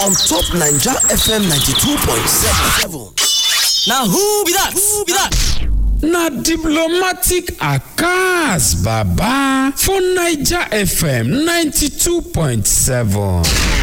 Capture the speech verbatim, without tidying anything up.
on top Naija F M ninety-two point seven. Now who be that? Who be that? Na diplomatic Akas Baba for Naija F M ninety-two point seven.